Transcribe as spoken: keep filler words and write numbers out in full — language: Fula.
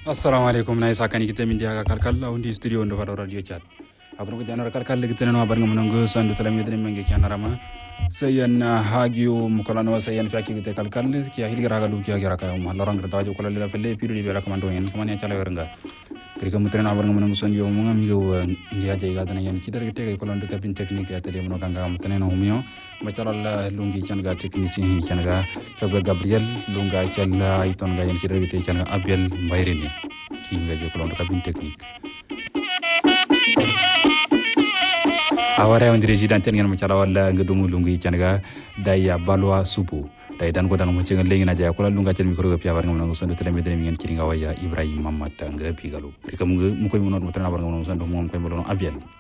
assalamu alaikum na isa kani kita min dia kalkal undi studio ndo fado radio chat abro ko janar kalkal legi tenen bar ngam ngo sandu tala mi den menge kiana rama sayan hagio mukolano sayan faki gite kalkal ki ahil gara galu ki agara kay mo lorang rata jo kolale la felle piru di bela komando en kamani chala wernga kiri kam tenen bar ngam ngo sandu mo ngam yo ndia jey ga dan yan ci dar gite kolon de cabine technique ya tele mo kanga am tenen o mio ma chalal lungi changa technicien changa tobe gabriel lunga challa iton ga yan ci dar gite changa abel bayrini ki nga jo kolon de cabine technique awara on resident ngam chala wala ngedumu lungi changa daya balwa supu day dan ko dan mo cengal lengi na jaya ko lunga cel micro pia war ngam so tele medre mi ngin ci nga waya ibrahim mamata nga pigalu kam mu koy mo non mo tan war ngam so do mom koy mo don abel